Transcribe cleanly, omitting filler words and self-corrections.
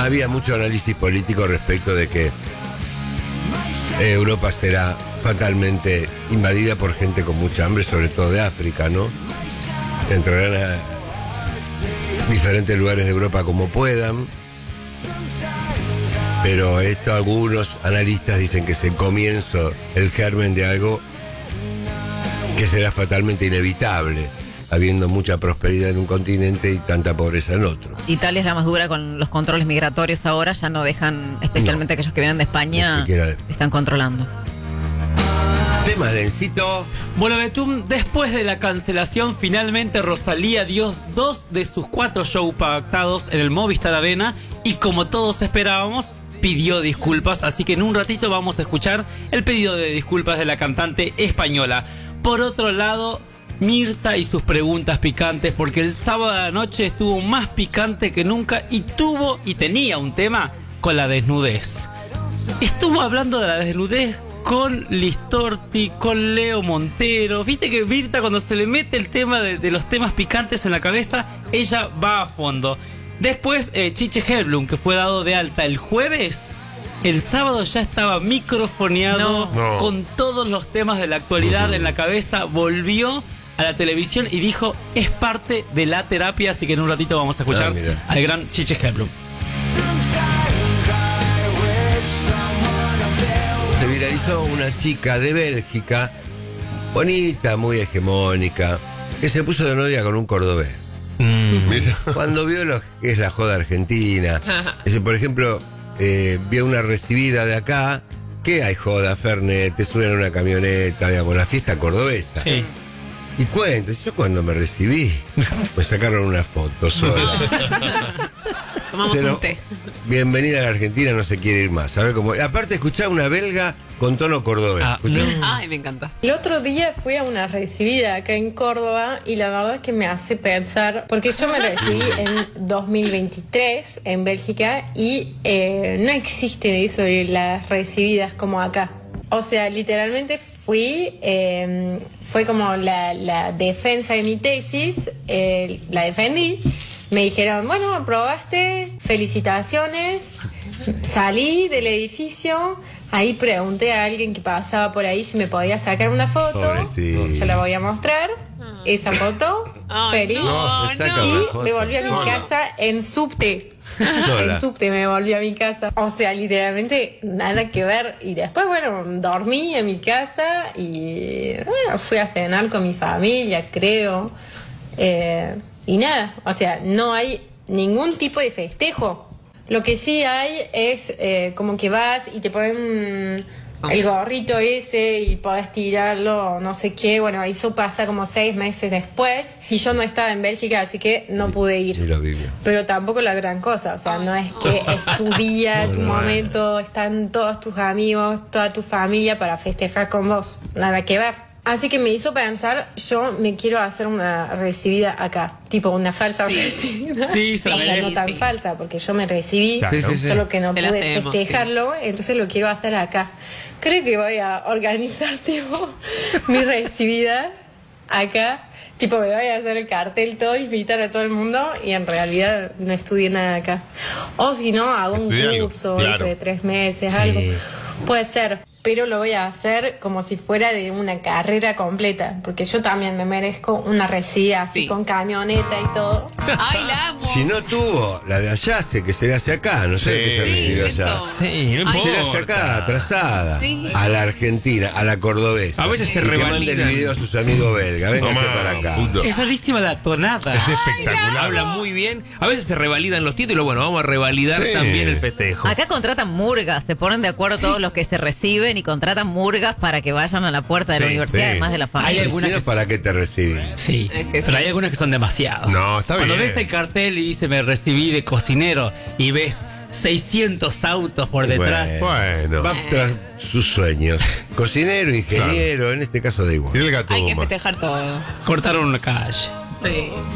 Había mucho análisis político respecto de que Europa será fatalmente invadida por gente con mucha hambre, sobre todo de África, ¿no? Entrarán a diferentes lugares de Europa como puedan, pero esto algunos analistas dicen que es el comienzo, el germen de algo que será fatalmente inevitable, habiendo mucha prosperidad en un continente y tanta pobreza en otro. Italia es la más dura con los controles migratorios ahora, ya no dejan, especialmente aquellos que vienen de España, están controlando. Tema densito. Bueno, Betum, después de la cancelación, finalmente Rosalía dio 2 de sus 4 shows pactados en el Movistar Arena y, como todos esperábamos, pidió disculpas, así que en un ratito vamos a escuchar el pedido de disculpas de la cantante española. Por otro lado, Mirta y sus preguntas picantes, porque el sábado de la noche estuvo más picante que nunca y tenía un tema con la desnudez. Estuvo hablando de la desnudez con Listorti, con Leo Montero. Viste que Mirta, cuando se le mete el tema de los temas picantes en la cabeza, ella va a fondo. Después Chiche Helblum, que fue dado de alta el jueves, el sábado ya estaba microfoneado con todos los temas de la actualidad en la cabeza, volvió a la televisión y dijo, es parte de la terapia, así que en un ratito vamos a escuchar al gran Chiche Helblum. Se viralizó una chica de Bélgica, bonita, muy hegemónica, que se puso de novia con un cordobés. Mira. Cuando vio lo que es la joda argentina, por ejemplo, vio una recibida de acá, que hay joda, Fernet, te suben a una camioneta, digamos, la fiesta cordobesa. Sí. Y cuenta, yo cuando me recibí, me sacaron una foto sola. Tomamos un té. Bienvenida a la Argentina, no se quiere ir más. A ver cómo. Aparte, escuchaba una belga con tono cordobés. Ay, me encanta. El otro día fui a una recibida acá en Córdoba y la verdad es que me hace pensar, porque yo me recibí en 2023 en Bélgica y no existe eso de las recibidas como acá. O sea, literalmente fue como la defensa de mi tesis, la defendí. Me dijeron, bueno, aprobaste, felicitaciones. Salí del edificio, ahí pregunté a alguien que pasaba por ahí si me podía sacar una foto. Pobrecito. Yo la voy a mostrar, esa foto, feliz. Y me volví a mi casa en subte. En subte me volví a mi casa. O sea, literalmente nada que ver. Y después, bueno, dormí en mi casa y bueno, fui a cenar con mi familia, creo. Y nada, o sea, no hay ningún tipo de festejo. Lo que sí hay es como que vas y te ponen el gorrito ese y podés tirarlo, no sé qué. Bueno, eso pasa como 6 meses después. Y yo no estaba en Bélgica, así que no pude ir. Pero tampoco la gran cosa. O sea, no es que es tu día, tu momento, están todos tus amigos, toda tu familia para festejar con vos. Nada que ver. Así que me hizo pensar, yo me quiero hacer una recibida acá, tipo una falsa recibida. Sí, o sea, no tan falsa, porque yo me recibí, solo que no pude festejarlo, entonces lo quiero hacer acá. Creo que voy a organizar tipo mi recibida acá, tipo me voy a hacer el cartel todo, invitar a todo el mundo y en realidad no estudié nada acá. O si no, hago un curso de 3 meses, algo. Puede ser. Pero lo voy a hacer como si fuera de una carrera completa, porque yo también me merezco una recibida así con camioneta y todo. ¡Ay, la amo! Si no tuvo la de allá, que se le hace acá, no sé qué se recibió allá. Sí, no importa. Se le hace acá, atrasada. A la argentina, a la cordobesa. A veces se revalidan. Que mande el video a sus amigos belgas. Vénganse para acá. Es rarísima la tonada. Es espectacular. Habla muy bien. A veces se revalidan los títulos. Bueno, vamos a revalidar también el festejo. Acá contratan murgas. Se ponen de acuerdo todos los que se reciben y contratan murgas para que vayan a la puerta de la universidad, además de la familia. ¿Hay algunas para qué te recibí? Sí, pero hay algunas que son demasiado. No, está bien. Cuando ves el cartel y dice me recibí de cocinero y ves 600 autos por detrás. Bueno. Va tras sus sueños. Cocinero, ingeniero, en este caso da igual. Hay que festejar todo. Cortaron una calle.